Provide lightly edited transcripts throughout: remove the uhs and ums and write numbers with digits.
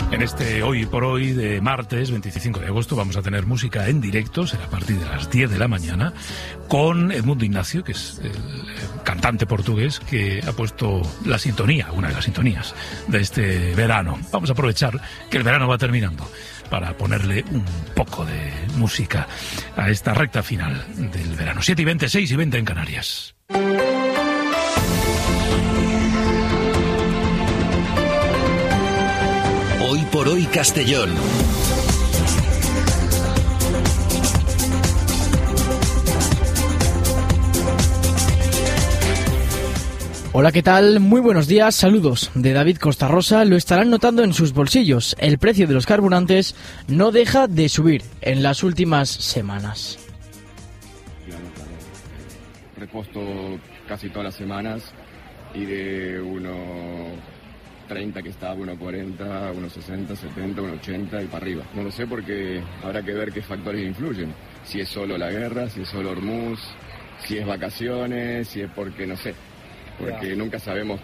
En este Hoy por Hoy de martes 25 de agosto vamos a tener música en directo, será a partir de las 10 de la mañana, con Edmundo Ignacio, que es el cantante portugués que ha puesto la sintonía, una de las sintonías de este verano. Vamos a aprovechar que el verano va terminando para ponerle un poco de música a esta recta final del verano. 7:20, 6:20 en Canarias. Hoy por Hoy Castellón. Hola, ¿qué tal? Muy buenos días, saludos de David Costa Rosa. Lo estarán notando en sus bolsillos. El precio de los carburantes no deja de subir en las últimas semanas. Claro. Reposto casi todas las semanas y de 1.30 que estaba, 1.40, 1.60, 70, 1.80 y para arriba. No lo sé porque habrá que ver qué factores influyen. Si es solo la guerra, si es solo Hormuz, si es vacaciones, si es porque no sé. Porque nunca sabemos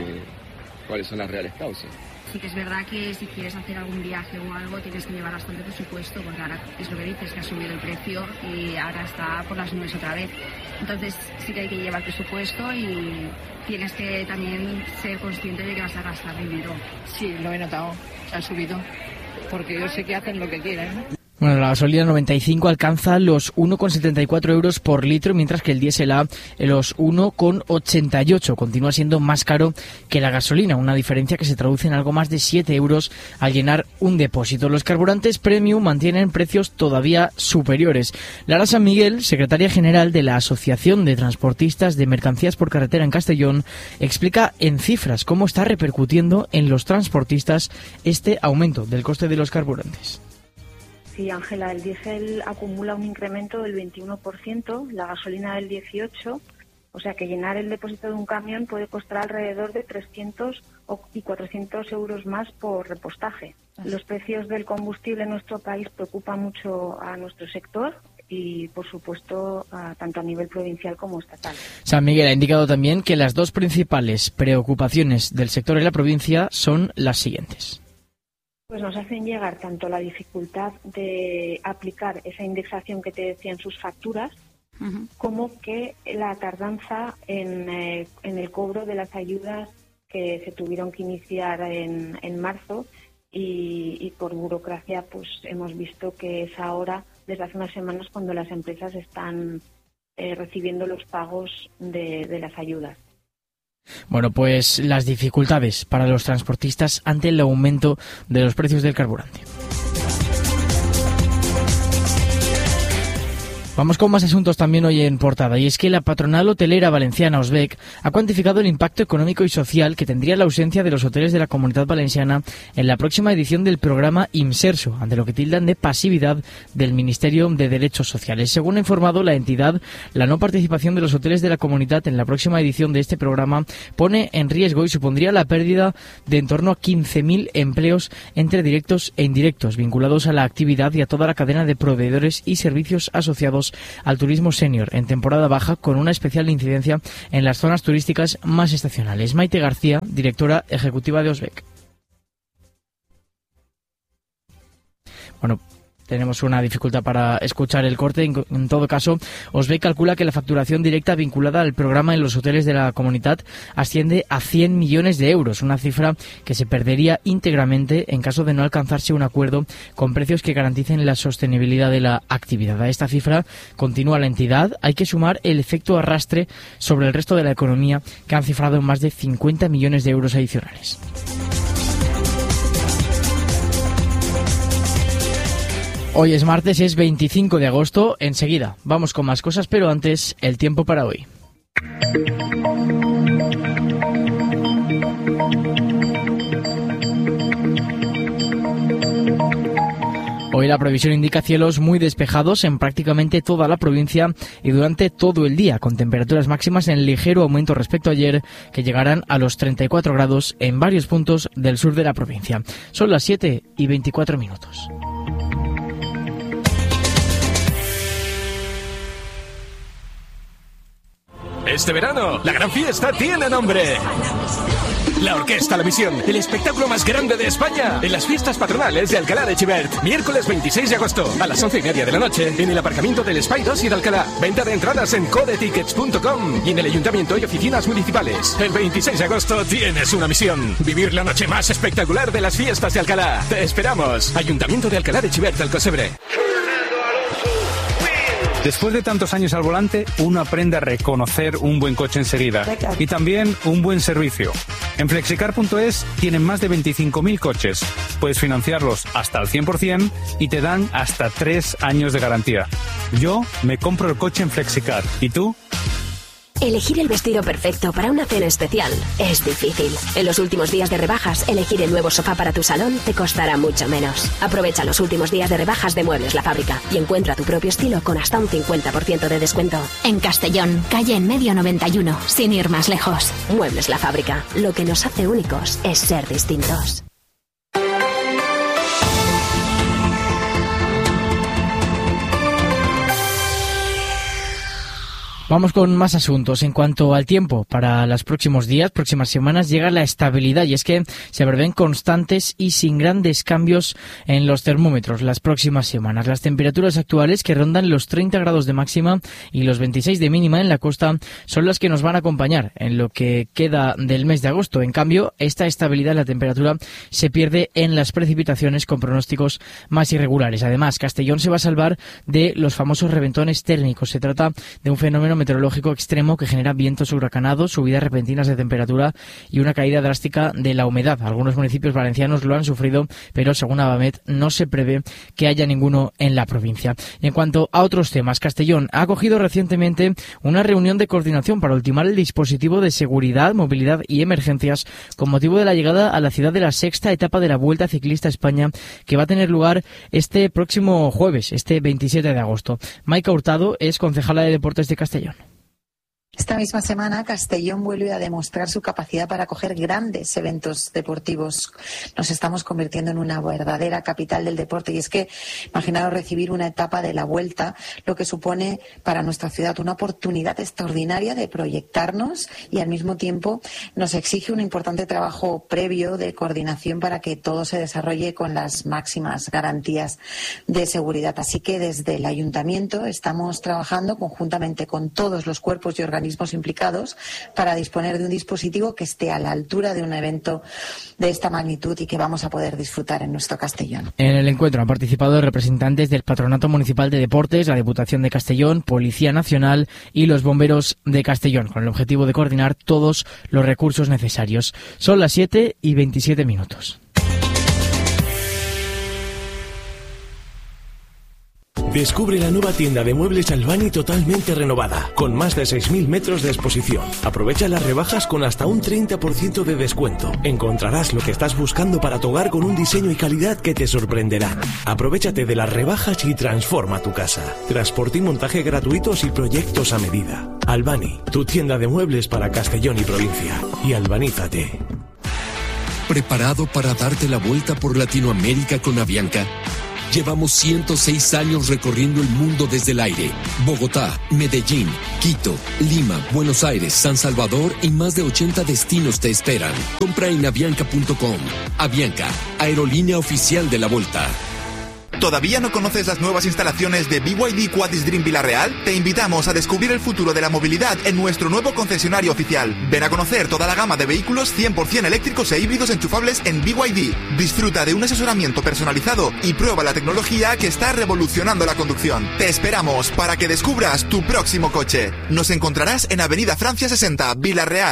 cuáles son las reales causas. Sí que es verdad que si quieres hacer algún viaje o algo tienes que llevar bastante presupuesto, porque ahora es lo que dices, que ha subido el precio y ahora está por las nubes otra vez. Entonces sí que hay que llevar presupuesto y tienes que también ser consciente de que vas a gastar dinero. Sí, lo he notado, ha subido, porque yo sé que hacen lo que quieren. Bueno, la gasolina 95 alcanza los 1,74 euros por litro, mientras que el diésel A los 1,88. Continúa siendo más caro que la gasolina, una diferencia que se traduce en algo más de 7 euros al llenar un depósito. Los carburantes premium mantienen precios todavía superiores. Lara San Miguel, secretaria general de la Asociación de Transportistas de Mercancías por Carretera en Castellón, explica en cifras cómo está repercutiendo en los transportistas este aumento del coste de los carburantes. Sí, Ángela, el diésel acumula un incremento del 21%, la gasolina del 18%, o sea que llenar el depósito de un camión puede costar alrededor de 300 y 400 euros más por repostaje. Los precios del combustible en nuestro país preocupan mucho a nuestro sector y, por supuesto, tanto a nivel provincial como estatal. San Miguel ha indicado también que las dos principales preocupaciones del sector en la provincia son las siguientes. Pues nos hacen llegar tanto la dificultad de aplicar esa indexación que te decía en sus facturas, como que la tardanza en el cobro de las ayudas que se tuvieron que iniciar en marzo y por burocracia pues hemos visto que es ahora, desde hace unas semanas, cuando las empresas están recibiendo los pagos de las ayudas. Bueno, pues las dificultades para los transportistas ante el aumento de los precios del carburante. Vamos con más asuntos también hoy en portada, y es que la patronal hotelera valenciana Osbec ha cuantificado el impacto económico y social que tendría la ausencia de los hoteles de la Comunidad Valenciana en la próxima edición del programa Imserso, ante lo que tildan de pasividad del Ministerio de Derechos Sociales. Según ha informado la entidad, la no participación de los hoteles de la Comunidad en la próxima edición de este programa pone en riesgo y supondría la pérdida de en torno a 15.000 empleos entre directos e indirectos, vinculados a la actividad y a toda la cadena de proveedores y servicios asociados al turismo senior en temporada baja, con una especial incidencia en las zonas turísticas más estacionales. Maite García, directora ejecutiva de Osbec. Bueno, tenemos una dificultad para escuchar el corte. En todo caso, Osbec calcula que la facturación directa vinculada al programa en los hoteles de la Comunidad asciende a 100 millones de euros, una cifra que se perdería íntegramente en caso de no alcanzarse un acuerdo con precios que garanticen la sostenibilidad de la actividad. A esta cifra, continúa la entidad, hay que sumar el efecto arrastre sobre el resto de la economía, que han cifrado en más de 50 millones de euros adicionales. Hoy es martes, es 25 de agosto. Enseguida vamos con más cosas, pero antes, el tiempo para hoy. Hoy la previsión indica cielos muy despejados en prácticamente toda la provincia y durante todo el día, con temperaturas máximas en ligero aumento respecto a ayer, que llegarán a los 34 grados en varios puntos del sur de la provincia. Son las 7:24. Este verano, la gran fiesta tiene nombre. La Orquesta La Misión, el espectáculo más grande de España, en las fiestas patronales de Alcalá de Xivert. Miércoles 26 de agosto, a las 11:30 de la noche, en el aparcamiento del Espai 2 y de Alcalá. Venta de entradas en codetickets.com y en el ayuntamiento y oficinas municipales. El 26 de agosto tienes una misión: vivir la noche más espectacular de las fiestas de Alcalá. Te esperamos. Ayuntamiento de Alcalá de Xivert, Alcocebre. Después de tantos años al volante, uno aprende a reconocer un buen coche enseguida y también un buen servicio. En Flexicar.es tienen más de 25.000 coches. Puedes financiarlos hasta al 100% y te dan hasta 3 años de garantía. Yo me compro el coche en Flexicar. ¿Y tú? Elegir el vestido perfecto para una cena especial es difícil. En los últimos días de rebajas, elegir el nuevo sofá para tu salón te costará mucho menos. Aprovecha los últimos días de rebajas de Muebles La Fábrica y encuentra tu propio estilo con hasta un 50% de descuento. En Castellón, calle En Medio 91, sin ir más lejos. Muebles La Fábrica. Lo que nos hace únicos es ser distintos. Vamos con más asuntos. En cuanto al tiempo, para los próximos días, próximas semanas, llega la estabilidad y es que se prevén constantes y sin grandes cambios en los termómetros las próximas semanas. Las temperaturas actuales, que rondan los 30 grados de máxima y los 26 de mínima en la costa, son las que nos van a acompañar en lo que queda del mes de agosto. En cambio, esta estabilidad en la temperatura se pierde en las precipitaciones con pronósticos más irregulares. Además, Castellón se va a salvar de los famosos reventones térmicos. Se trata de un fenómeno meteorológico extremo que genera vientos huracanados, subidas repentinas de temperatura y una caída drástica de la humedad. Algunos municipios valencianos lo han sufrido, pero según Abamet no se prevé que haya ninguno en la provincia. Y en cuanto a otros temas, Castellón ha acogido recientemente una reunión de coordinación para ultimar el dispositivo de seguridad, movilidad y emergencias con motivo de la llegada a la ciudad de la sexta etapa de la Vuelta Ciclista a España, que va a tener lugar este próximo jueves, este 27 de agosto. Maika Hurtado es concejala de Deportes de Castellón. Esta misma semana, Castellón vuelve a demostrar su capacidad para acoger grandes eventos deportivos. Nos estamos convirtiendo en una verdadera capital del deporte. Y es que, imaginaros recibir una etapa de la Vuelta, lo que supone para nuestra ciudad una oportunidad extraordinaria de proyectarnos y, al mismo tiempo, nos exige un importante trabajo previo de coordinación para que todo se desarrolle con las máximas garantías de seguridad. Así que, desde el Ayuntamiento estamos trabajando conjuntamente con todos los cuerpos y organismos implicados para disponer de un dispositivo que esté a la altura de un evento de esta magnitud y que vamos a poder disfrutar en nuestro Castellón. En el encuentro han participado representantes del Patronato Municipal de Deportes, la Diputación de Castellón, Policía Nacional y los Bomberos de Castellón, con el objetivo de coordinar todos los recursos necesarios. Son las 7:27. Descubre la nueva tienda de muebles Albani totalmente renovada, con más de 6.000 metros de exposición. Aprovecha las rebajas con hasta un 30% de descuento. Encontrarás lo que estás buscando para tu hogar con un diseño y calidad que te sorprenderán. Aprovéchate de las rebajas y transforma tu casa. Transporte y montaje gratuitos y proyectos a medida. Albani, tu tienda de muebles para Castellón y provincia. Y albanízate. ¿Preparado para darte la vuelta por Latinoamérica con Avianca? Llevamos 106 años recorriendo el mundo desde el aire. Bogotá, Medellín, Quito, Lima, Buenos Aires, San Salvador y más de 80 destinos te esperan. Compra en avianca.com. Avianca, aerolínea oficial de la Volta. ¿Todavía no conoces las nuevas instalaciones de BYD Quadis Dream Villarreal? Te invitamos a descubrir el futuro de la movilidad en nuestro nuevo concesionario oficial. Ven a conocer toda la gama de vehículos 100% eléctricos e híbridos enchufables en BYD. Disfruta de un asesoramiento personalizado y prueba la tecnología que está revolucionando la conducción. Te esperamos para que descubras tu próximo coche. Nos encontrarás en Avenida Francia 60, Villarreal.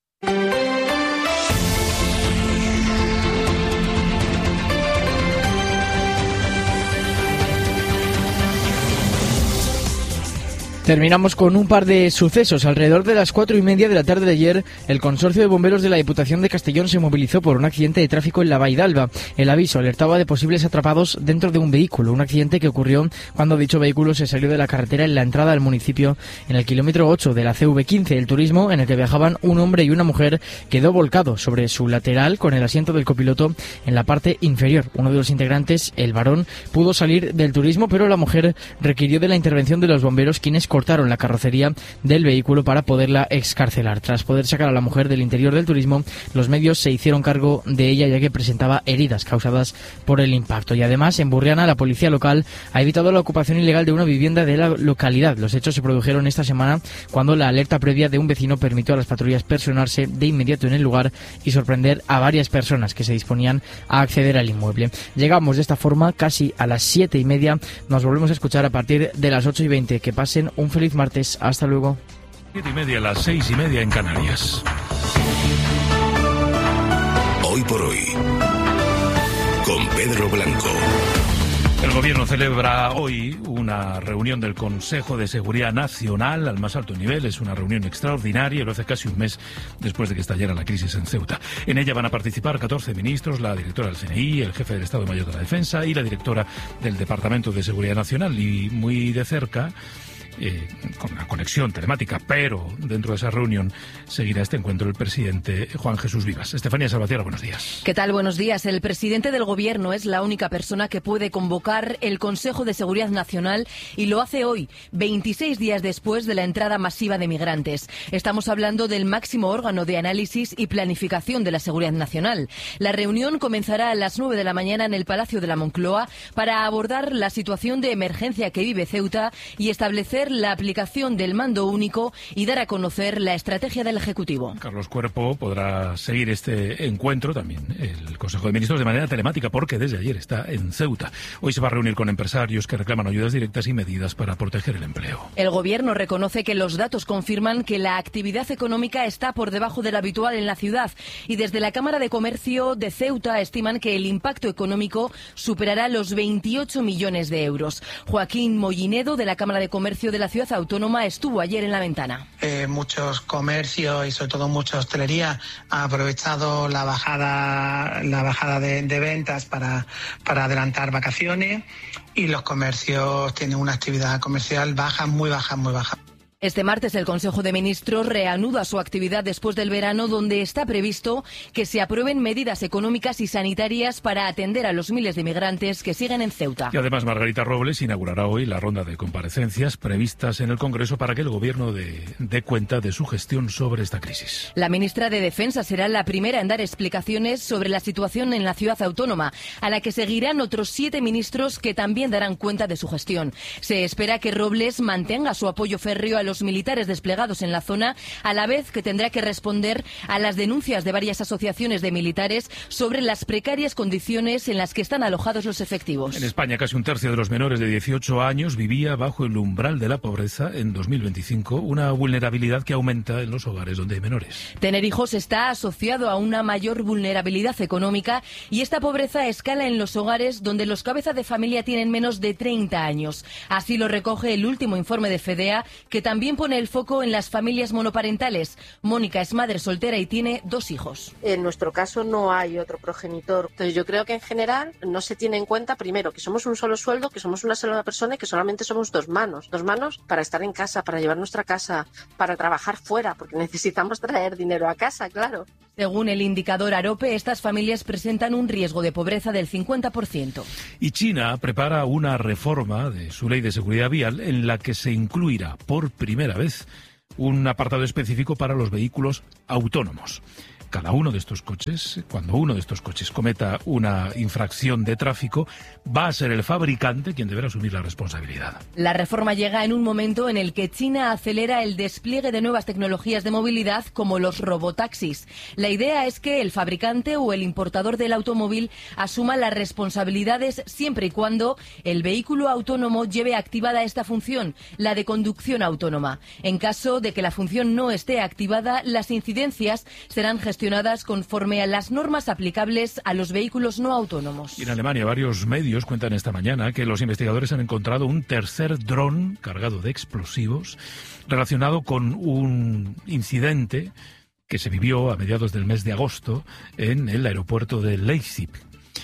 Terminamos con un par de sucesos. Alrededor de las 4:30 de la tarde de ayer, el consorcio de bomberos de la Diputación de Castellón se movilizó por un accidente de tráfico en la Vall d'Alba. El aviso alertaba de posibles atrapados dentro de un vehículo, un accidente que ocurrió cuando dicho vehículo se salió de la carretera en la entrada al municipio en el kilómetro 8 de la CV15. El turismo, en el que viajaban un hombre y una mujer, quedó volcado sobre su lateral con el asiento del copiloto en la parte inferior. Uno de los integrantes, el varón, pudo salir del turismo, pero la mujer requirió de la intervención de los bomberos, quienes cortaron la carrocería del vehículo para poderla excarcelar. Tras poder sacar a la mujer del interior del turismo, los medios se hicieron cargo de ella ya que presentaba heridas causadas por el impacto. Y además, en Burriana, la policía local ha evitado la ocupación ilegal de una vivienda de la localidad. Los hechos se produjeron esta semana cuando la alerta previa de un vecino permitió a las patrullas personarse de inmediato en el lugar y sorprender a varias personas que se disponían a acceder al inmueble. Llegamos de esta forma casi a las 7:30. Nos volvemos a escuchar a partir de las 8:20. Que pasen un feliz martes. Hasta luego. 7:30, las 6:30 en Canarias. Hoy por hoy, con Pedro Blanco. El Gobierno celebra hoy una reunión del Consejo de Seguridad Nacional al más alto nivel. Es una reunión extraordinaria y lo hace casi un mes después de que estallara la crisis en Ceuta. En ella van a participar 14 ministros, la directora del CNI, el jefe del Estado Mayor de la Defensa y la directora del Departamento de Seguridad Nacional. Y muy de cerca, con una conexión telemática, pero dentro de esa reunión seguirá este encuentro el presidente Juan Jesús Vivas. Estefanía Salvatierra, buenos días. ¿Qué tal? Buenos días. El presidente del Gobierno es la única persona que puede convocar el Consejo de Seguridad Nacional y lo hace hoy, 26 días después de la entrada masiva de migrantes. Estamos hablando del máximo órgano de análisis y planificación de la seguridad nacional. La reunión comenzará a las 9 de la mañana en el Palacio de la Moncloa para abordar la situación de emergencia que vive Ceuta y establecer la aplicación del mando único y dar a conocer la estrategia del Ejecutivo. Carlos Cuerpo podrá seguir este encuentro, también el Consejo de Ministros, de manera telemática, porque desde ayer está en Ceuta. Hoy se va a reunir con empresarios que reclaman ayudas directas y medidas para proteger el empleo. El Gobierno reconoce que los datos confirman que la actividad económica está por debajo de la habitual en la ciudad y desde la Cámara de Comercio de Ceuta estiman que el impacto económico superará los 28 millones de euros. Joaquín Mollinedo, de la Cámara de Comercio de la Ciudad Autónoma, estuvo ayer en la ventana. Muchos comercios y sobre todo mucha hostelería han aprovechado la bajada de ventas para adelantar vacaciones y los comercios tienen una actividad comercial baja, muy baja, muy baja. Este martes el Consejo de Ministros reanuda su actividad después del verano, donde está previsto que se aprueben medidas económicas y sanitarias para atender a los miles de migrantes que siguen en Ceuta. Y además Margarita Robles inaugurará hoy la ronda de comparecencias previstas en el Congreso para que el Gobierno dé cuenta de su gestión sobre esta crisis. La ministra de Defensa será la primera en dar explicaciones sobre la situación en la ciudad autónoma, a la que seguirán otros 7 ministros que también darán cuenta de su gestión. Se espera que Robles mantenga su apoyo férreo a los militares desplegados en la zona, a la vez que tendrá que responder a las denuncias de varias asociaciones de militares sobre las precarias condiciones en las que están alojados los efectivos. En España, casi un tercio de los menores de 18 años vivía bajo el umbral de la pobreza en 2025, una vulnerabilidad que aumenta en los hogares donde hay menores. Tener hijos está asociado a una mayor vulnerabilidad económica y esta pobreza escala en los hogares donde los cabezas de familia tienen menos de 30 años. Así lo recoge el último informe de FEDEA, que también pone el foco en las familias monoparentales. Mónica es madre soltera y tiene 2 hijos. En nuestro caso no hay otro progenitor. Entonces yo creo que en general no se tiene en cuenta, primero, que somos un solo sueldo, que somos una sola persona y que solamente somos 2 manos. 2 manos para estar en casa, para llevar nuestra casa, para trabajar fuera, porque necesitamos traer dinero a casa, claro. Según el indicador AROPE, estas familias presentan un riesgo de pobreza del 50%. Y China prepara una reforma de su ley de seguridad vial en la que se incluirá por primera vez un apartado específico para los vehículos autónomos. Cada uno de estos coches, cuando uno de estos coches cometa una infracción de tráfico, va a ser el fabricante quien deberá asumir la responsabilidad. La reforma llega en un momento en el que China acelera el despliegue de nuevas tecnologías de movilidad como los robotaxis. La idea es que el fabricante o el importador del automóvil asuma las responsabilidades siempre y cuando el vehículo autónomo lleve activada esta función, la de conducción autónoma. En caso de que la función no esté activada, las incidencias serán gestionadas conforme a las normas aplicables a los vehículos no autónomos. Y en Alemania, varios medios cuentan esta mañana que los investigadores han encontrado un tercer dron cargado de explosivos relacionado con un incidente que se vivió a mediados del mes de agosto en el aeropuerto de Leipzig.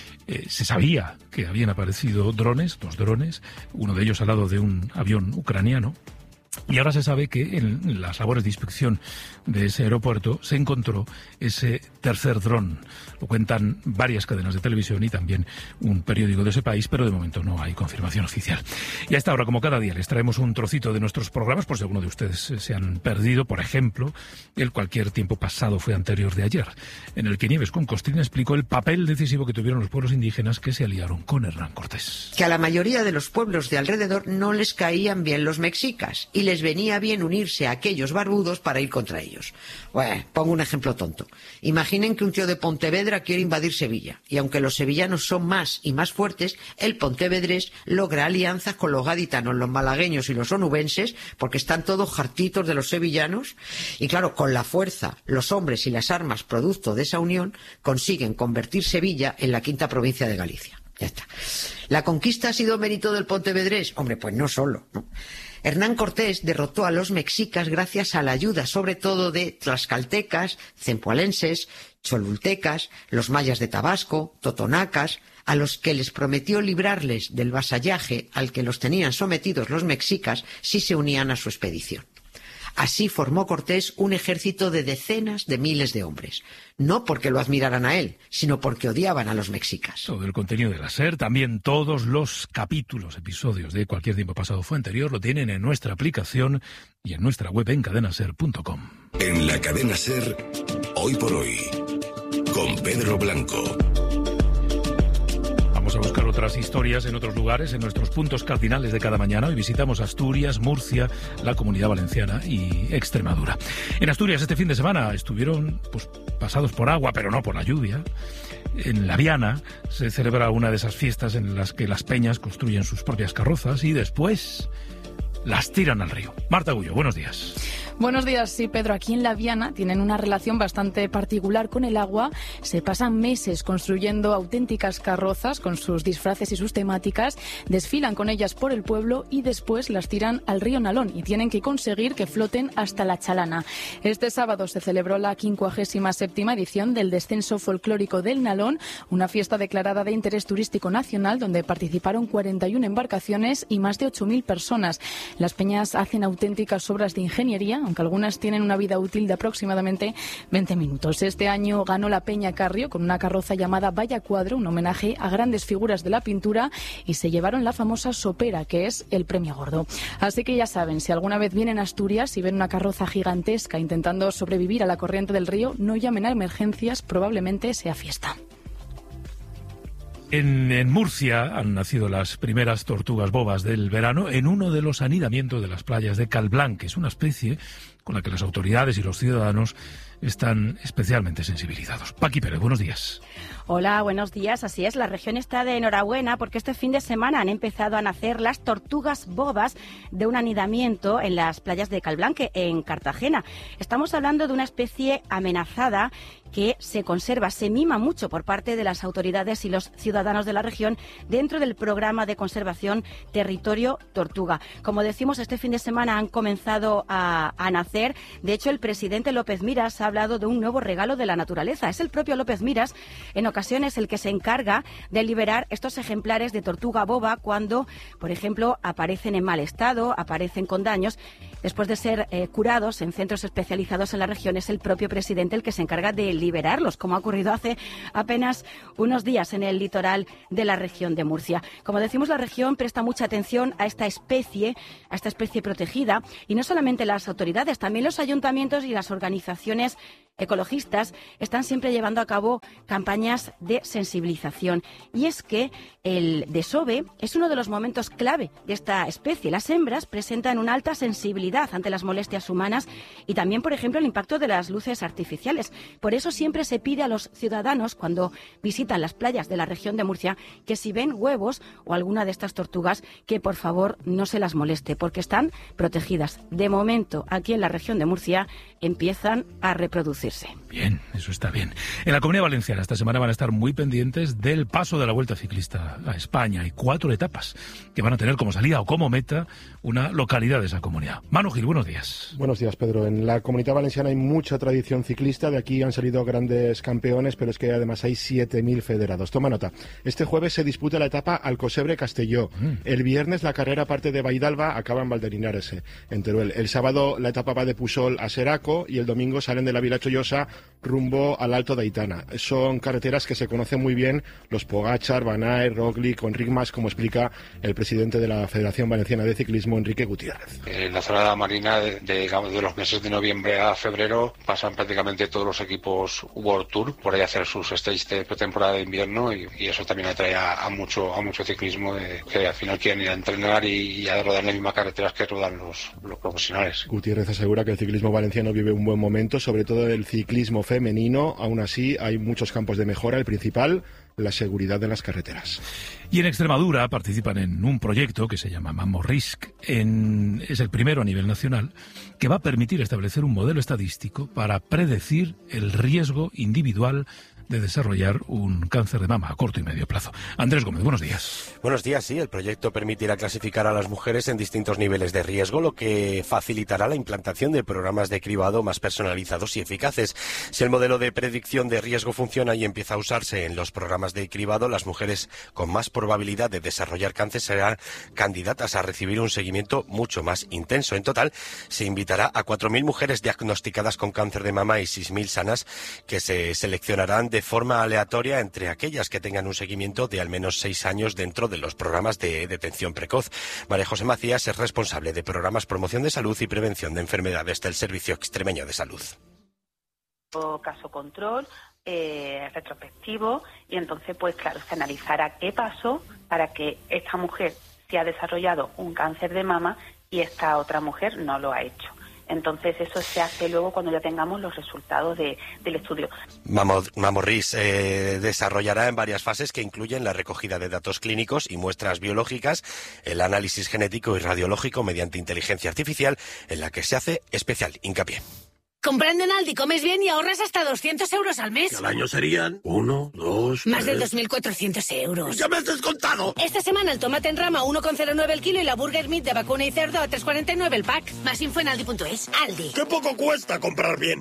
Se sabía que habían aparecido drones, 2 drones, uno de ellos al lado de un avión ucraniano, Y ahora se sabe que en las labores de inspección de ese aeropuerto se encontró ese tercer dron. Lo cuentan varias cadenas de televisión y también un periódico de ese país, pero de momento no hay confirmación oficial. Y a esta hora, como cada día, les traemos un trocito de nuestros programas, por si alguno de ustedes se han perdido. Por ejemplo, el Cualquier tiempo pasado fue anterior de ayer, en el que Nieves con Costrín explicó el papel decisivo que tuvieron los pueblos indígenas que se aliaron con Hernán Cortés. Que a la mayoría de los pueblos de alrededor no les caían bien los mexicas y les venía bien unirse a aquellos barbudos para ir contra ellos. Bueno, pongo un ejemplo tonto. Imaginen que un tío de Pontevedra quiere invadir Sevilla y aunque los sevillanos son más y más fuertes, el pontevedrés logra alianzas con los gaditanos, los malagueños y los onubenses porque están todos hartitos de los sevillanos y claro, con la fuerza, los hombres y las armas producto de esa unión consiguen convertir Sevilla en la quinta provincia de Galicia. Ya está. ¿La conquista ha sido mérito del pontevedrés? Hombre, pues no solo, ¿no? Hernán Cortés derrotó a los mexicas gracias a la ayuda sobre todo de tlaxcaltecas, cempoalenses, cholultecas, los mayas de Tabasco, totonacas, a los que les prometió librarles del vasallaje al que los tenían sometidos los mexicas si se unían a su expedición. Así formó Cortés un ejército de decenas de miles de hombres. No porque lo admiraran a él, sino porque odiaban a los mexicas. Todo el contenido de la SER, también todos los capítulos, episodios de Cualquier tiempo pasado fue anterior, lo tienen en nuestra aplicación y en nuestra web en cadenaser.com. En la cadena SER, hoy por hoy, con Pedro Blanco. Vamos a buscar otras historias en otros lugares, en nuestros puntos cardinales de cada mañana. Hoy visitamos Asturias, Murcia, la Comunidad Valenciana y Extremadura. En Asturias este fin de semana estuvieron pasados por agua, pero no por la lluvia. En La Viana se celebra una de esas fiestas en las que las peñas construyen sus propias carrozas y después las tiran al río. Marta Gullo, buenos días. Buenos días, sí, Pedro. Aquí en La Viana tienen una relación bastante particular con el agua. Se pasan meses construyendo auténticas carrozas con sus disfraces y sus temáticas, desfilan con ellas por el pueblo y después las tiran al río Nalón y tienen que conseguir que floten hasta la Chalana. Este sábado se celebró la 57ª edición del Descenso Folclórico del Nalón, una fiesta declarada de interés turístico nacional donde participaron 41 embarcaciones y más de 8.000 personas. Las peñas hacen auténticas obras de ingeniería, aunque algunas tienen una vida útil de aproximadamente 20 minutos. Este año ganó la Peña Carrio con una carroza llamada Vaya Cuadro, un homenaje a grandes figuras de la pintura, y se llevaron la famosa sopera, que es el premio gordo. Así que ya saben, si alguna vez vienen a Asturias y ven una carroza gigantesca intentando sobrevivir a la corriente del río, no llamen a emergencias, probablemente sea fiesta. En Murcia han nacido las primeras tortugas bobas del verano en uno de los anidamientos de las playas de Calblanc. Es una especie con la que las autoridades y los ciudadanos están especialmente sensibilizados. Paqui Pérez, buenos días. Hola, buenos días. Así es, la región está de enhorabuena porque este fin de semana han empezado a nacer las tortugas bobas de un anidamiento en las playas de Calblanc, en Cartagena. Estamos hablando de una especie amenazada que se conserva, se mima mucho por parte de las autoridades y los ciudadanos de la región dentro del programa de conservación Territorio Tortuga. Como decimos, este fin de semana han comenzado a nacer. De hecho, el presidente López Miras ha hablado de un nuevo regalo de la naturaleza. Es el propio López Miras, en ocasiones, el que se encarga de liberar estos ejemplares de tortuga boba cuando, por ejemplo, aparecen en mal estado, aparecen con daños. Después de ser curados en centros especializados en la región, es el propio presidente el que se encarga de liberarlos, como ha ocurrido hace apenas unos días en el litoral de la región de Murcia. Como decimos, la región presta mucha atención a esta especie protegida, y no solamente las autoridades, también los ayuntamientos y las organizaciones ecologistas están siempre llevando a cabo campañas de sensibilización. Y es que el desove es uno de los momentos clave de esta especie. Las hembras presentan una alta sensibilidad ante las molestias humanas y también, por ejemplo, el impacto de las luces artificiales. Por eso siempre se pide a los ciudadanos, cuando visitan las playas de la región de Murcia, que si ven huevos o alguna de estas tortugas, que por favor no se las moleste, porque están protegidas. De momento, aquí en la región región de Murcia empiezan a reproducirse. Bien, eso está bien. En la Comunidad Valenciana esta semana van a estar muy pendientes del paso de la Vuelta Ciclista a España. Hay 4 etapas que van a tener como salida o como meta una localidad de esa comunidad. Manu Gil, buenos días. Buenos días, Pedro. En la Comunidad Valenciana hay mucha tradición ciclista. De aquí han salido grandes campeones, pero es que además hay 7.000 federados. Toma nota. Este jueves se disputa la etapa Alcosebre-Castelló. El viernes la carrera parte de Baidalba, acaba en Valdelinares, en Teruel. El sábado la etapa va de Pusol a Seraco y el domingo salen de la Vila Chollosa rumbo al Alto de Aitana. Son carreteras que se conocen muy bien los Pogačar, Van Aert, Roglic, Enric Mas, como explica el presidente de la Federación Valenciana de Ciclismo, Enrique Gutiérrez. En la zona de la Marina, digamos, de los meses de noviembre a febrero, pasan prácticamente todos los equipos World Tour por ahí a hacer sus stages de pretemporada de invierno y eso también atrae a mucho ciclismo que al final quieren ir a entrenar y a rodar las mismas carreteras que rodan los profesionales. Gutiérrez asegura que el ciclismo valenciano vive un buen momento, sobre todo el ciclismo femenino. Aún así, hay muchos campos de mejora. El principal, la seguridad de las carreteras. Y en Extremadura participan en un proyecto que se llama Mamorrisk. Es el primero a nivel nacional que va a permitir establecer un modelo estadístico para predecir el riesgo individual de desarrollar un cáncer de mama a corto y medio plazo. Andrés Gómez, buenos días. Buenos días, sí. El proyecto permitirá clasificar a las mujeres en distintos niveles de riesgo, lo que facilitará la implantación de programas de cribado más personalizados y eficaces. Si el modelo de predicción de riesgo funciona y empieza a usarse en los programas de cribado, las mujeres con más probabilidad de desarrollar cáncer serán candidatas a recibir un seguimiento mucho más intenso. En total, se invitará a 4.000 mujeres diagnosticadas con cáncer de mama y 6.000 sanas que se seleccionarán de forma aleatoria entre aquellas que tengan un seguimiento de al menos 6 años dentro de los programas de detención precoz. María José Macías es responsable de programas promoción de salud y prevención de enfermedades del Servicio Extremeño de Salud. Caso control, retrospectivo, y entonces pues claro, se analizará qué pasó para que esta mujer se ha desarrollado un cáncer de mama y esta otra mujer no lo ha hecho. Entonces eso se hace luego cuando ya tengamos los resultados del estudio. Mamorrisk desarrollará en varias fases que incluyen la recogida de datos clínicos y muestras biológicas, el análisis genético y radiológico mediante inteligencia artificial, en la que se hace especial hincapié. Comprando en Aldi comes bien y ahorras hasta 200 euros al mes. Al año serían 1, 2, 3... Más de 2.400 euros. ¡Ya me has descontado! Esta semana el tomate en rama 1,09 el kilo y la burger meat de vacuna y cerdo a 3,49 el pack. Más info en aldi.es. Aldi. ¡Qué poco cuesta comprar bien!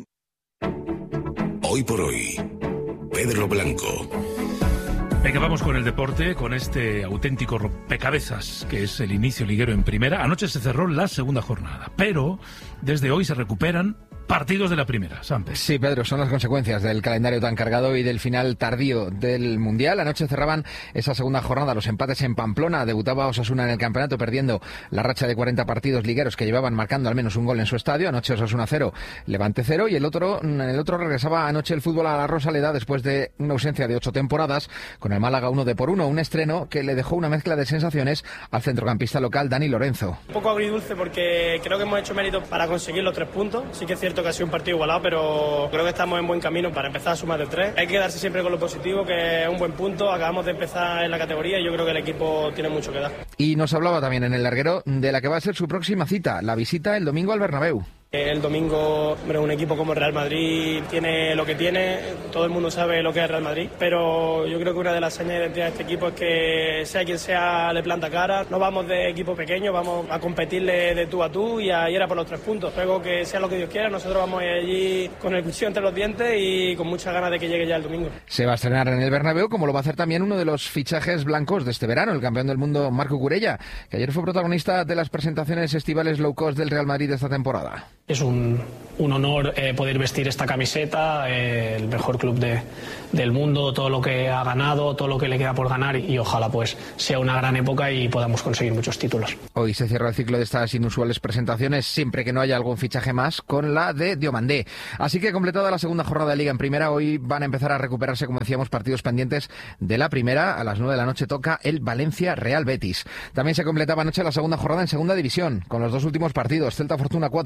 Hoy por hoy, Pedro Blanco. Venga, vamos con el deporte, con este auténtico rompecabezas que es el inicio liguero en primera. Anoche se cerró la segunda jornada, pero desde hoy se recuperan partidos de la primera, Sampes. Sí, Pedro, son las consecuencias del calendario tan cargado y del final tardío del Mundial. Anoche cerraban esa segunda jornada los empates en Pamplona. Debutaba Osasuna en el campeonato perdiendo la racha de 40 partidos ligueros que llevaban marcando al menos un gol en su estadio. Anoche Osasuna 0, Levante 0 y en el otro regresaba anoche el fútbol a la Rosaleda después de una ausencia de 8 temporadas con el Málaga 1-1, un estreno que le dejó una mezcla de sensaciones al centrocampista local Dani Lorenzo. Un poco agridulce porque creo que hemos hecho mérito para conseguir los 3 puntos. Sí que es cierto que ha sido un partido igualado, pero creo que estamos en buen camino para empezar a sumar de 3. Hay que quedarse siempre con lo positivo, que es un buen punto. Acabamos de empezar en la categoría y yo creo que el equipo tiene mucho que dar. Y nos hablaba también en el larguero de la que va a ser su próxima cita, la visita el domingo al Bernabéu. El domingo, hombre, un equipo como el Real Madrid tiene lo que tiene, todo el mundo sabe lo que es el Real Madrid, pero yo creo que una de las señas de identidad de este equipo es que sea quien sea le planta cara. No vamos de equipo pequeño, vamos a competirle de tú a tú y a ir a por los 3 puntos. Luego que sea lo que Dios quiera, nosotros vamos allí con el cuchillo entre los dientes y con muchas ganas de que llegue ya el domingo. Se va a estrenar en el Bernabéu, como lo va a hacer también uno de los fichajes blancos de este verano, el campeón del mundo Marco Curella, que ayer fue protagonista de las presentaciones estivales low cost del Real Madrid de esta temporada. Es un honor poder vestir esta camiseta, el mejor club del mundo, todo lo que ha ganado, todo lo que le queda por ganar y ojalá pues sea una gran época y podamos conseguir muchos títulos. Hoy se cierra el ciclo de estas inusuales presentaciones, siempre que no haya algún fichaje más, con la de Diomandé. Así que completada la segunda jornada de Liga en Primera, hoy van a empezar a recuperarse, como decíamos, partidos pendientes de la Primera. A las 9 de la noche toca el Valencia-Real Betis. También se completaba anoche la segunda jornada en Segunda División, con los 2 últimos partidos. Celta Fortuna 4, Andorra 2.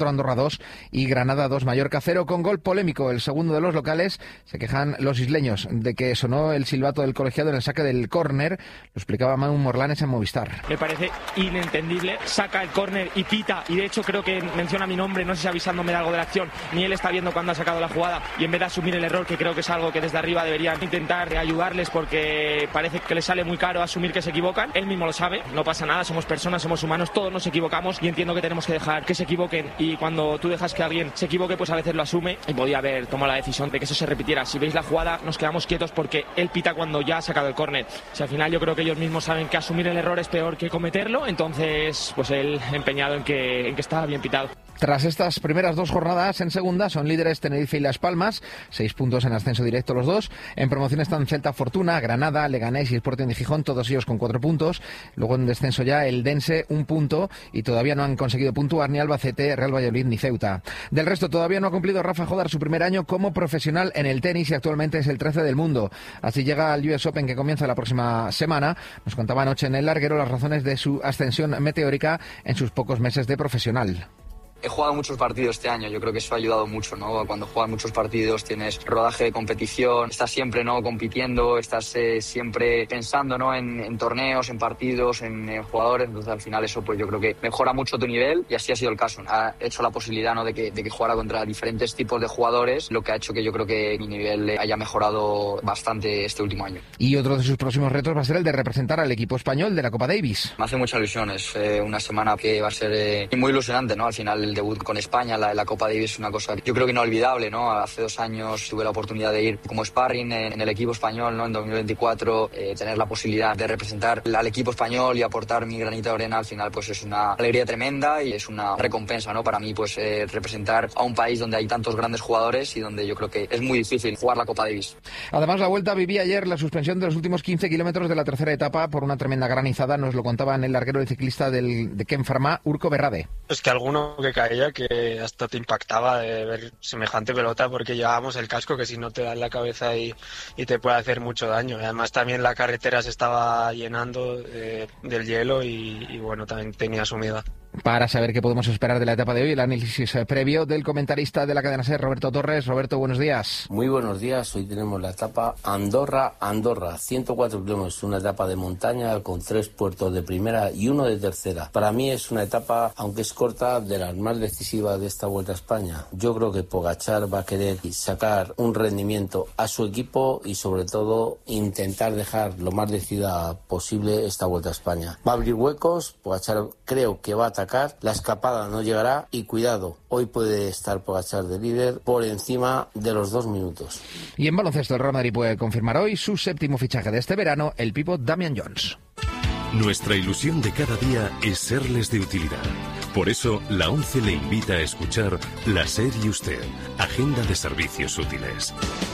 2 y Granada 2, Mallorca 0, con gol polémico. El segundo de los locales. Se quejan los isleños de que sonó el silbato del colegiado en el saque del córner. Lo explicaba Manu Morlanes en Movistar. Me parece inentendible. Saca el córner y pita, y de hecho creo que menciona mi nombre, no sé si avisándome de algo de la acción. Ni él está viendo cuando ha sacado la jugada, y en vez de asumir el error, que creo que es algo que desde arriba deberían intentar ayudarles, porque parece que les sale muy caro asumir que se equivocan. Él mismo lo sabe, no pasa nada, somos personas, somos humanos, todos nos equivocamos, y entiendo que tenemos que dejar que se equivoquen, y cuando tú dejas que alguien se equivoque, pues a veces lo asume, y podía haber tomado la decisión de que eso se repitiera. Si veis la jugada, nos quedamos quietos porque él pita cuando ya ha sacado el córner. Si al final yo creo que ellos mismos saben que asumir el error es peor que cometerlo, entonces pues él empeñado en que estaba bien pitado. Tras estas primeras 2 jornadas en segunda, son líderes Tenerife y Las Palmas, 6 puntos en ascenso directo los dos. En promoción están Celta, Fortuna, Granada, Leganés y Sporting de Gijón, todos ellos con 4 puntos. Luego en descenso ya el Dense, 1 punto, y todavía no han conseguido puntuar ni Albacete, Real Valladolid ni Ceuta. Del resto, todavía no ha cumplido Rafa Jodar su primer año como profesional en el tenis y actualmente es el 13 del mundo. Así llega al US Open, que comienza la próxima semana. Nos contaba anoche en El Larguero las razones de su ascensión meteórica en sus pocos meses de profesional. He jugado muchos partidos este año, yo creo que eso ha ayudado mucho, ¿no? Cuando juegas muchos partidos tienes rodaje de competición, estás siempre, ¿no?, compitiendo, estás siempre pensando, ¿no?, en torneos, en partidos, en jugadores, entonces al final eso pues yo creo que mejora mucho tu nivel, y así ha sido el caso. Ha hecho la posibilidad, ¿no?, de que jugara contra diferentes tipos de jugadores, lo que ha hecho que yo creo que mi nivel haya mejorado bastante este último año. Y otro de sus próximos retos va a ser el de representar al equipo español de la Copa Davis. Me hace mucha ilusión, es una semana que va a ser muy ilusionante, ¿no? Al final el debut con España, la Copa Davis es una cosa yo creo que inolvidable, ¿no? Hace 2 años tuve la oportunidad de ir como sparring en el equipo español, ¿no? En 2024, tener la posibilidad de representar al equipo español y aportar mi granito de arena, al final pues es una alegría tremenda y es una recompensa, ¿no? Para mí pues representar a un país donde hay tantos grandes jugadores y donde yo creo que es muy difícil jugar la Copa Davis. Además, la Vuelta vivía ayer la suspensión de los últimos 15 kilómetros de la tercera etapa por una tremenda granizada. Nos lo contaba en El Larguero el ciclista de Ken Pharma, Urko Berrade. Es que alguno que caía que hasta te impactaba de ver semejante pelota, porque llevábamos el casco que si no te da en la cabeza y te puede hacer mucho daño. Y además también la carretera se estaba llenando del hielo y bueno, también tenía su humedad. Para saber qué podemos esperar de la etapa de hoy, el análisis previo del comentarista de la cadena SER, Roberto Torres. Roberto, buenos días. Muy buenos días. Hoy tenemos la etapa Andorra, 104 kilómetros, una etapa de montaña con 3 puertos de primera y 1 de tercera. Para mí es una etapa, aunque es corta, de las más decisivas de esta Vuelta a España. Yo creo que Pogačar va a querer sacar un rendimiento a su equipo y sobre todo intentar dejar lo más decidida posible esta Vuelta a España. Va a abrir huecos, Pogačar creo que va a atacar, la escapada no llegará y cuidado, hoy puede estar Pogačar de líder por encima de los 2 minutos. Y en baloncesto, el Real Madrid puede confirmar hoy su 7º fichaje de este verano, el pívot Damian Jones. Nuestra ilusión de cada día es serles de utilidad. Por eso, la ONCE le invita a escuchar La SER y Usted, Agenda de Servicios Útiles.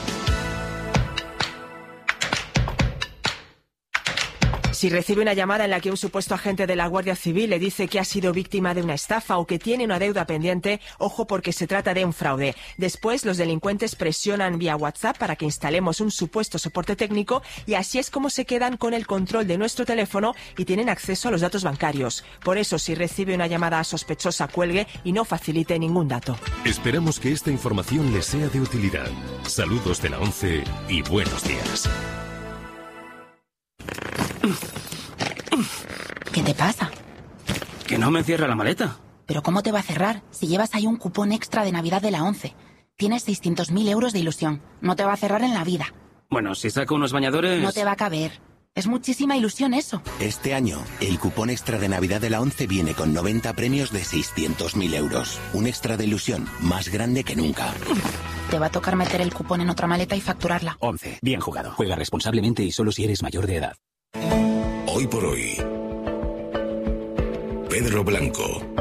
Si recibe una llamada en la que un supuesto agente de la Guardia Civil le dice que ha sido víctima de una estafa o que tiene una deuda pendiente, ojo porque se trata de un fraude. Después, los delincuentes presionan vía WhatsApp para que instalemos un supuesto soporte técnico y así es como se quedan con el control de nuestro teléfono y tienen acceso a los datos bancarios. Por eso, si recibe una llamada sospechosa, cuelgue y no facilite ningún dato. Esperamos que esta información les sea de utilidad. Saludos de la ONCE y buenos días. ¿Qué te pasa? Que no me cierra la maleta. ¿Pero cómo te va a cerrar si llevas ahí un cupón extra de Navidad de la ONCE? Tienes 600.000 euros de ilusión. No te va a cerrar en la vida. Bueno, si saco unos bañadores... No te va a caber. Es muchísima ilusión eso. Este año, el cupón extra de Navidad de la ONCE viene con 90 premios de 600.000 euros. Un extra de ilusión más grande que nunca. Te va a tocar meter el cupón en otra maleta y facturarla. ONCE. Bien jugado. Juega responsablemente y solo si eres mayor de edad. Hoy por hoy, Pedro Blanco.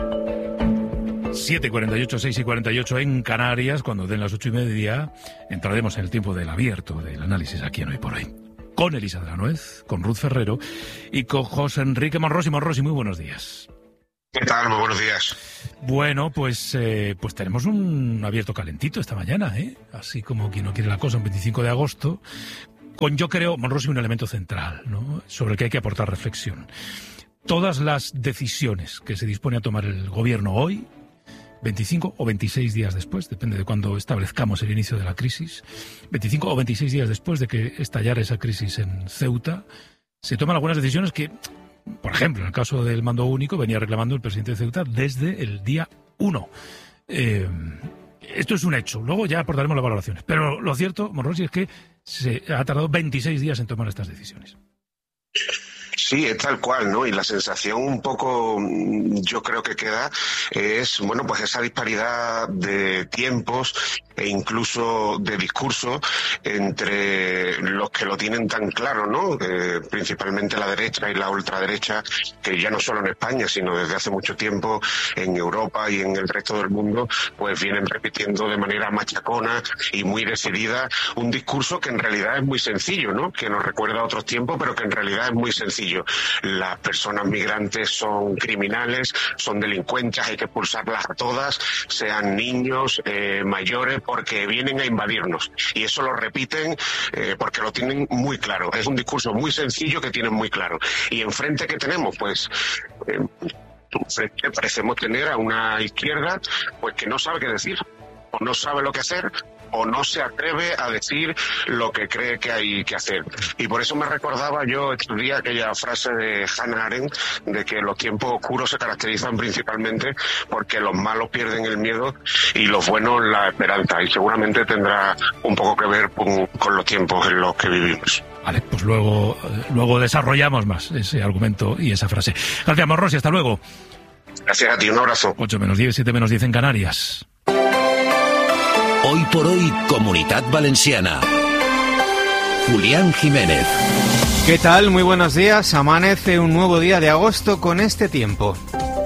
7:48, 6:48 en Canarias. Cuando den las 8:30 entraremos en el tiempo del abierto, del análisis aquí en Hoy por Hoy. Con Elisa de la Nuez, con Ruth Ferrero y con José Enrique Monrosi. Monrosi, muy buenos días. ¿Qué tal? Muy buenos días. Bueno, pues tenemos un abierto calentito esta mañana, ¿eh? Así como quien no quiere la cosa, un 25 de agosto, con, yo creo, Monrosi, un elemento central, ¿no?, sobre el que hay que aportar reflexión. Todas las decisiones que se dispone a tomar el gobierno hoy 25 o 26 días después, depende de cuándo establezcamos el inicio de la crisis, 25 o 26 días después de que estallara esa crisis en Ceuta, se toman algunas decisiones que, por ejemplo, en el caso del mando único, venía reclamando el presidente de Ceuta desde el día 1. Esto es un hecho, luego ya aportaremos las valoraciones. Pero lo cierto, Monrosi, es que se ha tardado 26 días en tomar estas decisiones. Sí, es tal cual, ¿no? Y la sensación un poco, yo creo que queda, es, bueno, pues esa disparidad de tiempos e incluso de discurso entre los que lo tienen tan claro, ¿no? Principalmente la derecha y la ultraderecha, que ya no solo en España, sino desde hace mucho tiempo en Europa y en el resto del mundo, pues vienen repitiendo de manera machacona y muy decidida un discurso que en realidad es muy sencillo, ¿no? Que nos recuerda a otros tiempos, pero que en realidad es muy sencillo. Las personas migrantes son criminales, son delincuentes, hay que expulsarlas a todas, sean niños, mayores, porque vienen a invadirnos. Y eso lo repiten porque lo tienen muy claro. Es un discurso muy sencillo que tienen muy claro. Y enfrente, ¿qué tenemos? Pues enfrente parecemos tener a una izquierda pues que no sabe qué decir, o no sabe lo que hacer, o no se atreve a decir lo que cree que hay que hacer. Y por eso me recordaba yo estos días aquella frase de Hannah Arendt de que los tiempos oscuros se caracterizan principalmente porque los malos pierden el miedo y los buenos la esperanza. Y seguramente tendrá un poco que ver con los tiempos en los que vivimos. Vale, pues luego desarrollamos más ese argumento y esa frase. Gracias, Monrosi, hasta luego. Gracias a ti, un abrazo. 8 menos 10, 7 menos 10 en Canarias. Hoy por hoy, Comunitat Valenciana. Julián Jiménez. ¿Qué tal? Muy buenos días. Amanece un nuevo día de agosto con este tiempo.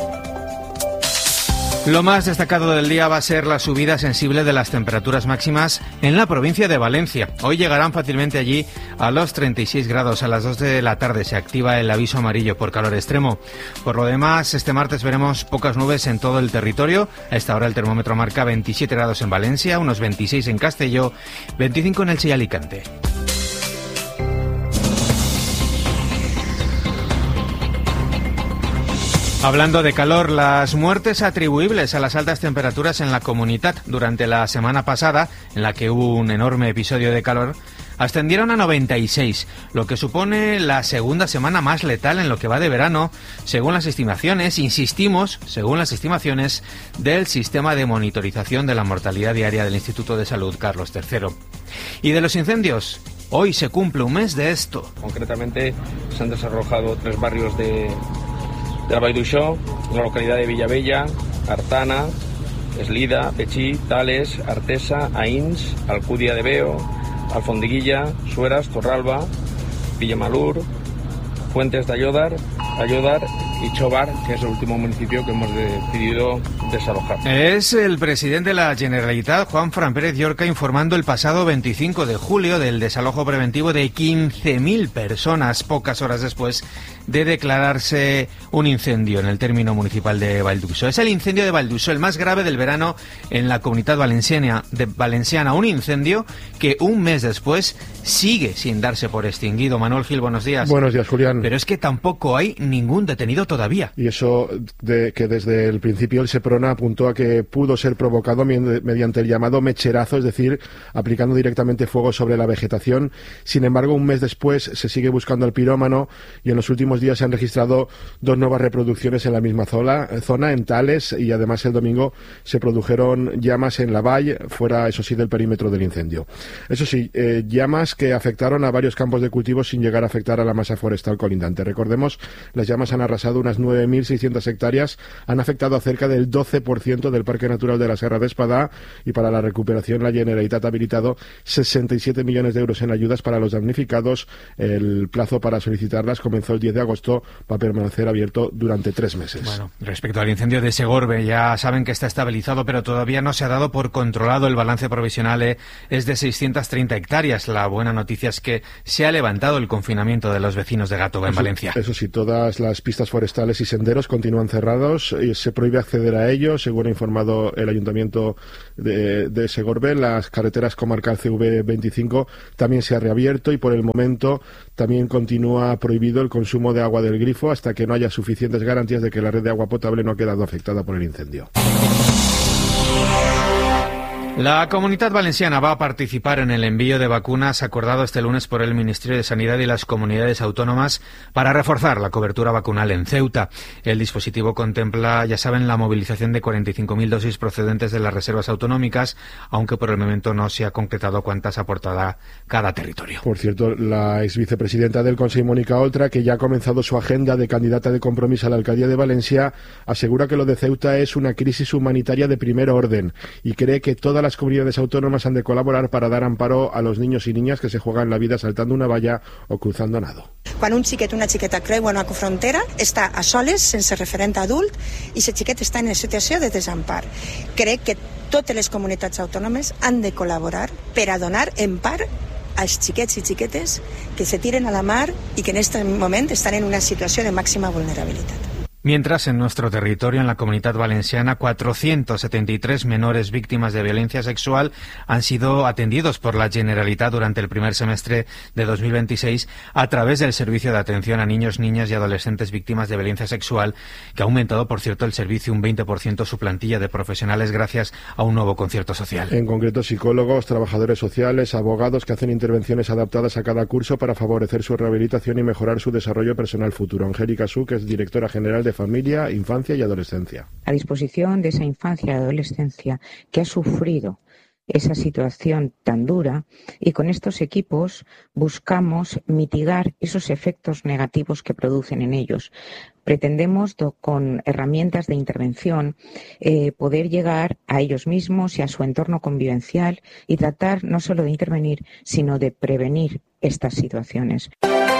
Lo más destacado del día va a ser la subida sensible de las temperaturas máximas en la provincia de Valencia. Hoy llegarán fácilmente allí a los 36 grados. A las 2 de la tarde se activa el aviso amarillo por calor extremo. Por lo demás, este martes veremos pocas nubes en todo el territorio. A esta hora el termómetro marca 27 grados en Valencia, unos 26 en Castelló, 25 en Elche y Alicante. Hablando de calor, las muertes atribuibles a las altas temperaturas en la comunidad durante la semana pasada, en la que hubo un enorme episodio de calor, ascendieron a 96, lo que supone la segunda semana más letal en lo que va de verano, según las estimaciones, según las estimaciones del sistema de monitorización de la mortalidad diaria del Instituto de Salud Carlos III. Y de los incendios, hoy se cumple un mes de esto. Concretamente se han desalojado 3 barrios de la Vall d'Uixó, la localidad de Villavella, Artana, Eslida, Pechí, Tales, Artesa, Ains, Alcudia de Veo, Alfondiguilla, Sueras, Torralba, Villamalur, Fuentes de Ayodar y Chobar, que es el último municipio que hemos decidido desalojar. Es el presidente de la Generalitat, Juanfran Pérez Llorca, informando el pasado 25 de julio del desalojo preventivo de 15.000 personas, pocas horas después de declararse un incendio en el término municipal de Vall d'Uixó. Es el incendio de Vall d'Uixó, el más grave del verano en la Comunitat Valenciana. Un incendio que un mes después sigue sin darse por extinguido. Manuel Gil, buenos días. Buenos días, Julián. Pero es que tampoco hay ningún detenido todavía. Y eso de que desde el principio el Seprona apuntó a que pudo ser provocado mediante el llamado mecherazo, es decir, aplicando directamente fuego sobre la vegetación. Sin embargo, un mes después se sigue buscando al pirómano y en los últimos días se han registrado 2 nuevas reproducciones en la misma zona, en Tales, y además el domingo se produjeron llamas en la Vall, fuera, eso sí, del perímetro del incendio. Eso sí, llamas que afectaron a varios campos de cultivos sin llegar a afectar a la masa forestal colindante. Recordemos, las llamas han arrasado unas 9.600 hectáreas, han afectado a cerca del 12% del Parque Natural de la Serra de Espadá, y para la recuperación la Generalitat ha habilitado 67 millones de euros en ayudas para los damnificados. El plazo para solicitarlas comenzó el 10 de agosto, va a permanecer abierto durante 3 meses. Bueno, respecto al incendio de Segorbe, ya saben que está estabilizado, pero todavía no se ha dado por controlado. El balance provisional es de 630 hectáreas. La buena noticia es que se ha levantado el confinamiento de los vecinos de Gàtova en Valencia. Eso sí, todas las pistas forestales y senderos continúan cerrados y se prohíbe acceder a ellos, según ha informado el Ayuntamiento de Segorbe. Las carreteras comarcal CV25 también se ha reabierto y por el momento también continúa prohibido el consumo de agua del grifo hasta que no haya suficientes garantías de que la red de agua potable no ha quedado afectada por el incendio. La Comunitat Valenciana va a participar en el envío de vacunas acordado este lunes por el Ministerio de Sanidad y las comunidades autónomas para reforzar la cobertura vacunal en Ceuta. El dispositivo contempla, ya saben, la movilización de 45.000 dosis procedentes de las reservas autonómicas, aunque por el momento no se ha concretado cuántas aportará cada territorio. Por cierto, la ex vicepresidenta del Consell, Mónica Oltra, que ya ha comenzado su agenda de candidata de Compromís a la alcaldía de Valencia, asegura que lo de Ceuta es una crisis humanitaria de primer orden y cree que todas las comunidades autónomas han de colaborar para dar amparo a los niños y niñas que se juegan la vida saltando una valla o cruzando a nado. Quan un xiquet o una xiqueta creua una frontera, està a soles, sense referent adult, i el xiquet està en situació de desempar. Crec que totes les comunitats autònomes han de col·laborar per a donar empar als xiquets i xiquetes que se tiren a la mar i que en aquest moment estan en una situació de màxima vulnerabilitat. Mientras, en nuestro territorio, en la Comunitat Valenciana, 473 menores víctimas de violencia sexual han sido atendidos por la Generalitat durante el primer semestre de 2026 a través del Servicio de Atención a Niños, Niñas y Adolescentes Víctimas de Violencia Sexual, que ha aumentado, por cierto, el servicio un 20% su plantilla de profesionales gracias a un nuevo concierto social. En concreto, psicólogos, trabajadores sociales, abogados que hacen intervenciones adaptadas a cada curso para favorecer su rehabilitación y mejorar su desarrollo personal futuro. Angélica Su, que es directora general de Familia, Infancia y Adolescencia. A disposición de esa infancia y adolescencia que ha sufrido esa situación tan dura, y con estos equipos buscamos mitigar esos efectos negativos que producen en ellos. Pretendemos, con herramientas de intervención, poder llegar a ellos mismos y a su entorno convivencial y tratar no solo de intervenir, sino de prevenir estas situaciones.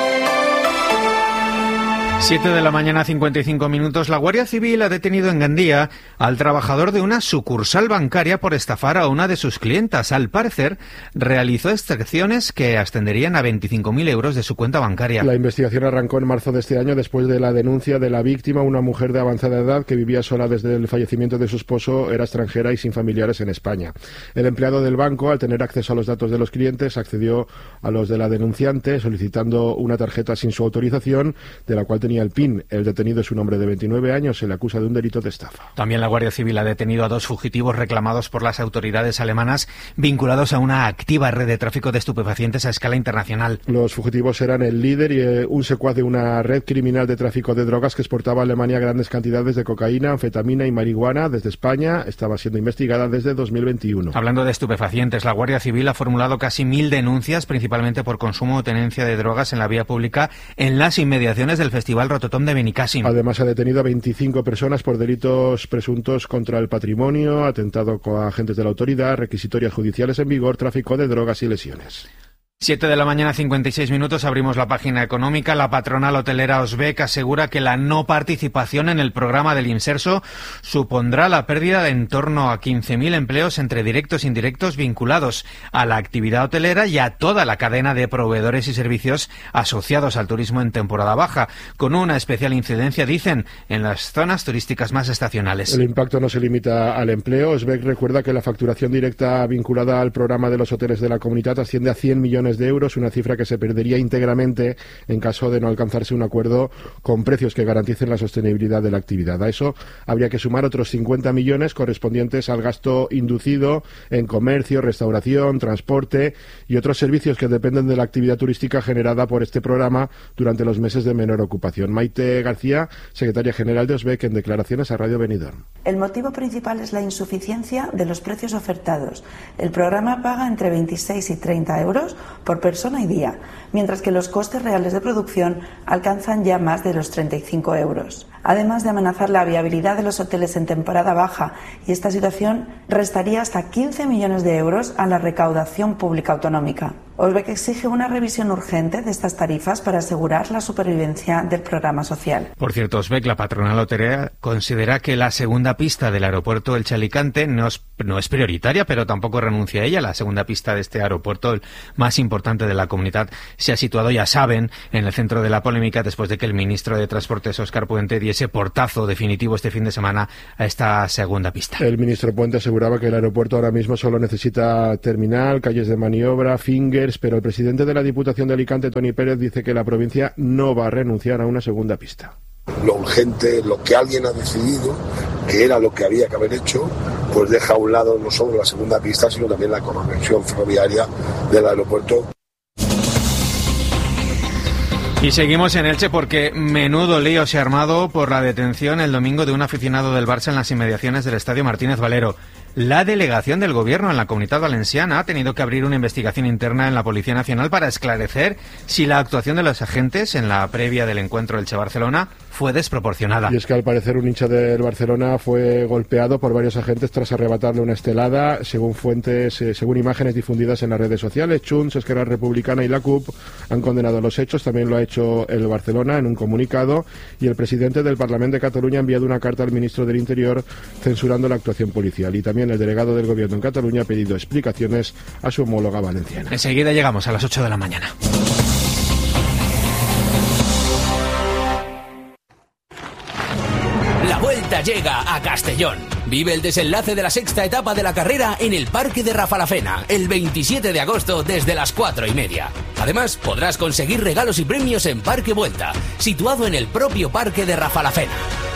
7 de la mañana, 55 minutos. La Guardia Civil ha detenido en Gandía al trabajador de una sucursal bancaria por estafar a una de sus clientas. Al parecer, realizó extracciones que ascenderían a 25.000 euros de su cuenta bancaria. La investigación arrancó en marzo de este año después de la denuncia de la víctima, una mujer de avanzada edad que vivía sola desde el fallecimiento de su esposo, era extranjera y sin familiares en España. El empleado del banco, al tener acceso a los datos de los clientes, accedió a los de la denunciante solicitando una tarjeta sin su autorización, de la cual tenía el PIN. El detenido es un hombre de 29 años, se le acusa de un delito de estafa. También la Guardia Civil ha detenido a 2 fugitivos reclamados por las autoridades alemanas vinculados a una activa red de tráfico de estupefacientes a escala internacional. Los fugitivos eran el líder y un secuaz de una red criminal de tráfico de drogas que exportaba a Alemania grandes cantidades de cocaína, anfetamina y marihuana desde España. Estaba siendo investigada desde 2021. Hablando de estupefacientes, la Guardia Civil ha formulado casi 1.000 denuncias, principalmente por consumo o tenencia de drogas en la vía pública en las inmediaciones del Festival Rototom de Benicàssim. Además, ha detenido a 25 personas por delitos presuntos contra el patrimonio, atentado con agentes de la autoridad, requisitorias judiciales en vigor, tráfico de drogas y lesiones. 7 de la mañana, 56 minutos, abrimos la página económica. La patronal hotelera Osbec asegura que la no participación en el programa del Inserso supondrá la pérdida de en torno a 15.000 empleos entre directos e indirectos vinculados a la actividad hotelera y a toda la cadena de proveedores y servicios asociados al turismo en temporada baja, con una especial incidencia, dicen, en las zonas turísticas más estacionales. El impacto no se limita al empleo. Osbec recuerda que la facturación directa vinculada al programa de los hoteles de la comunidad asciende a 100 millones de euros, una cifra que se perdería íntegramente en caso de no alcanzarse un acuerdo con precios que garanticen la sostenibilidad de la actividad. A eso habría que sumar otros 50 millones correspondientes al gasto inducido en comercio, restauración, transporte y otros servicios que dependen de la actividad turística generada por este programa durante los meses de menor ocupación. Maite García, secretaria general de Osbec, en declaraciones a Radio Benidorm. El motivo principal es la insuficiencia de los precios ofertados. El programa paga entre 26 y 30 euros por persona y día, mientras que los costes reales de producción alcanzan ya más de los 35 euros. Además de amenazar la viabilidad de los hoteles en temporada baja, y esta situación restaría hasta 15 millones de euros a la recaudación pública autonómica. Osbec exige una revisión urgente de estas tarifas para asegurar la supervivencia del programa social. Por cierto, Osbec, la patronal hotelera, considera que la segunda pista del aeropuerto Elche Alicante no es prioritaria, pero tampoco renuncia a ella. La segunda pista de este aeropuerto, el más importante de la comunidad, se ha situado, ya saben, en el centro de la polémica después de que el ministro de Transportes, Óscar Puente, diese portazo definitivo este fin de semana a esta segunda pista. El ministro Puente aseguraba que el aeropuerto ahora mismo solo necesita terminal, calles de maniobra, fingers, pero el presidente de la Diputación de Alicante, Toni Pérez, dice que la provincia no va a renunciar a una segunda pista. Lo urgente, lo que alguien ha decidido, que era lo que había que haber hecho, pues deja a un lado no solo la segunda pista, sino también la conexión ferroviaria del aeropuerto. Y seguimos en Elche porque menudo lío se ha armado por la detención el domingo de un aficionado del Barça en las inmediaciones del Estadio Martínez Valero. La delegación del Gobierno en la Comunitat Valenciana ha tenido que abrir una investigación interna en la Policía Nacional para esclarecer si la actuación de los agentes en la previa del encuentro Elche-Barcelona fue desproporcionada. Y es que al parecer un hincha del Barcelona fue golpeado por varios agentes tras arrebatarle una estelada. Según imágenes difundidas en las redes sociales, Junts, Esquerra Republicana y la CUP han condenado los hechos. También lo ha hecho el Barcelona en un comunicado, y el presidente del Parlamento de Cataluña ha enviado una carta al ministro del Interior censurando la actuación policial. Y también el delegado del Gobierno en Cataluña ha pedido explicaciones a su homóloga valenciana. Enseguida llegamos a las 8 de la mañana. La Vuelta llega a Castellón. Vive el desenlace de la sexta etapa de la carrera en el Parque de Rafalafena, el 27 de agosto desde las 4:30. Además, podrás conseguir regalos y premios en Parque Vuelta, situado en el propio Parque de Rafalafena.